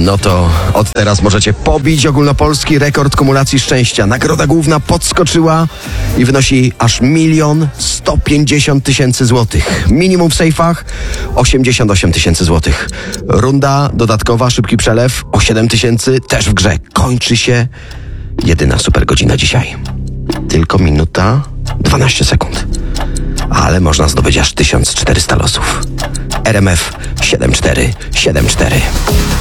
No to od teraz możecie pobić ogólnopolski rekord kumulacji szczęścia. Nagroda główna podskoczyła i wynosi aż 1 150 000 złotych. Minimum w sejfach 88 000 złotych. Runda dodatkowa, szybki przelew o 7 000 też w grze. Kończy się jedyna super godzina dzisiaj. Tylko minuta 12 sekund. Ale można zdobyć aż 1400 losów. RMF 7474.